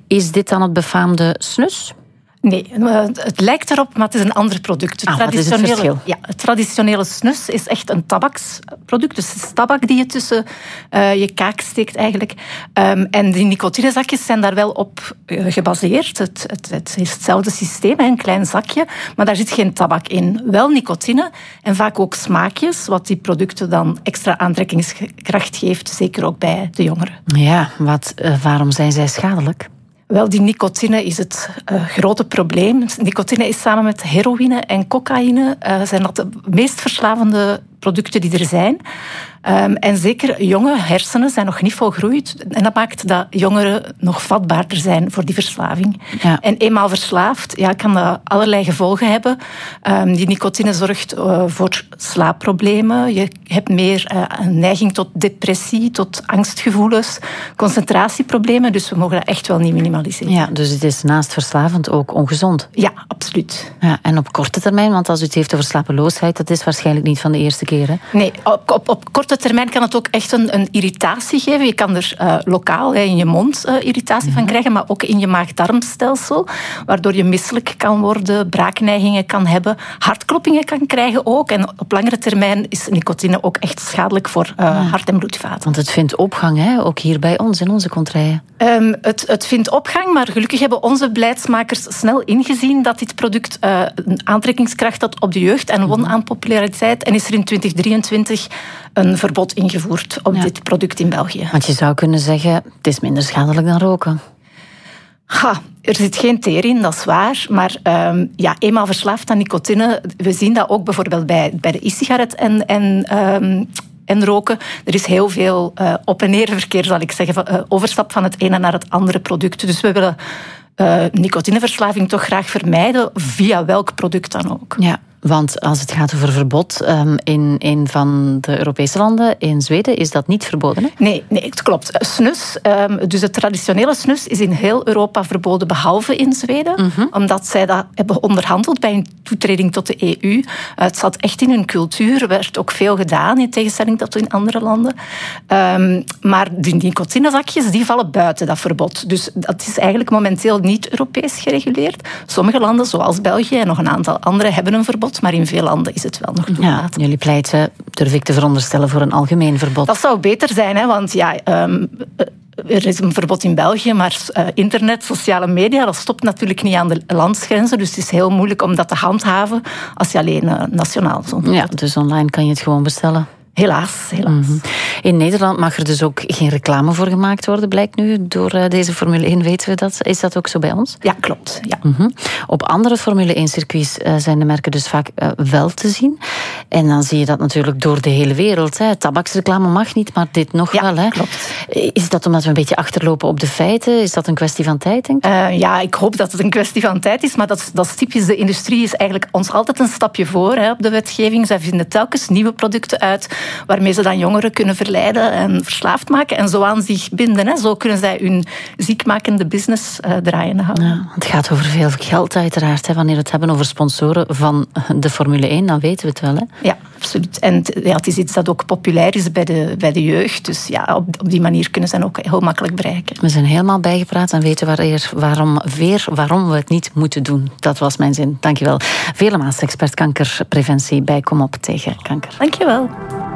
Is dit dan het befaamde snus? Nee, het lijkt erop, maar het is een ander product. Wat is het verschil? Ja, het traditionele snus is echt een tabaksproduct. Dus het is tabak die je tussen je kaak steekt eigenlijk. En die nicotinezakjes zijn daar wel op gebaseerd. Het is hetzelfde systeem, een klein zakje. Maar daar zit geen tabak in. Wel nicotine en vaak ook smaakjes, wat die producten dan extra aantrekkingskracht geeft. Zeker ook bij de jongeren. Ja, waarom zijn zij schadelijk? Wel, die nicotine is het grote probleem. Nicotine is samen met heroïne en cocaïne zijn dat de meest verslavende producten die er zijn. En zeker jonge hersenen zijn nog niet volgroeid. En dat maakt dat jongeren nog vatbaarder zijn voor die verslaving. Ja. En eenmaal verslaafd kan dat allerlei gevolgen hebben. Die nicotine zorgt voor slaapproblemen. Je hebt meer een neiging tot depressie, tot angstgevoelens, concentratieproblemen. Dus we mogen dat echt wel niet minimaliseren. Ja, dus het is naast verslavend ook ongezond. Ja, absoluut. Ja, en op korte termijn, want als u het heeft over slapeloosheid, dat is waarschijnlijk niet van de eerste keer, hè? Nee, op korte termijn kan het ook echt een irritatie geven. Je kan er lokaal in je mond irritatie van krijgen, maar ook in je maag-darmstelsel, waardoor je misselijk kan worden, braakneigingen kan hebben, hartkloppingen kan krijgen ook. En op langere termijn is nicotine ook echt schadelijk voor hart- en bloedvaten. Want het vindt opgang, hè? Ook hier bij ons, in onze contraien. Het vindt opgang, maar gelukkig hebben onze beleidsmakers snel ingezien dat dit product een aantrekkingskracht had op de jeugd en won aan populariteit. En is er in 2023 een verbod ingevoerd op dit product in België. Want je zou kunnen zeggen, het is minder schadelijk dan roken. Er zit geen teer in, dat is waar. Maar eenmaal verslaafd aan nicotine, we zien dat ook bijvoorbeeld bij de e-sigaret en roken. Er is heel veel op- en neerverkeer, zal ik zeggen, overstap van het ene naar het andere product. Dus we willen nicotineverslaving toch graag vermijden, via welk product dan ook. Ja. Want als het gaat over verbod in een van de Europese landen, in Zweden, is dat niet verboden, hè? Nee, het klopt. Snus, dus het traditionele snus, is in heel Europa verboden, behalve in Zweden. Omdat zij dat hebben onderhandeld bij een toetreding tot de EU. Het zat echt in hun cultuur. Er werd ook veel gedaan, in tegenstelling tot in andere landen. Maar die nicotinezakjes, die vallen buiten dat verbod. Dus dat is eigenlijk momenteel niet Europees gereguleerd. Sommige landen, zoals België en nog een aantal andere, hebben een verbod. Maar in veel landen is het wel nog toegelaten. Ja, jullie pleiten, durf ik te veronderstellen, voor een algemeen verbod. Dat zou beter zijn, hè, want er is een verbod in België, maar internet, sociale media, dat stopt natuurlijk niet aan de landsgrenzen. Dus het is heel moeilijk om dat te handhaven als je alleen nationaal zo'n. Ja, dus online kan je het gewoon bestellen. Helaas. In Nederland mag er dus ook geen reclame voor gemaakt worden, blijkt nu. Door deze Formule 1 weten we dat. Is dat ook zo bij ons? Ja, klopt. Ja. Op andere Formule 1-circuits zijn de merken dus vaak wel te zien. En dan zie je dat natuurlijk door de hele wereld. Hè. Tabaksreclame mag niet, maar dit nog wel. Hè. Klopt. Is dat omdat we een beetje achterlopen op de feiten? Is dat een kwestie van tijd, denk ik? Ik hoop dat het een kwestie van tijd is, maar dat is typisch. De industrie is eigenlijk ons altijd een stapje voor op de wetgeving. Zij vinden telkens nieuwe producten uit waarmee ze dan jongeren kunnen verleiden en verslaafd maken en zo aan zich binden. Hè. Zo kunnen zij hun ziekmakende business draaiende houden. Ja, het gaat over veel geld uiteraard. Hè. Wanneer we het hebben over sponsoren van de Formule 1, dan weten we het wel. Hè. Ja, absoluut. En het is iets dat ook populair is bij de jeugd. Dus ja, op die manier kunnen ze dan ook heel makkelijk bereiken. We zijn helemaal bijgepraat en weten waarom we het niet moeten doen. Dat was mijn zin. Dankjewel. Velemaas, expert kankerpreventie bij Kom op tegen kanker. Dankjewel.